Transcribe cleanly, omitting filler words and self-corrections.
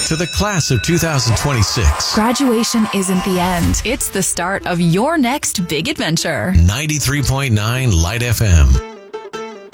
to the class of 2026. Graduation isn't the end. It's the start of your next big adventure. 93.9 Light FM.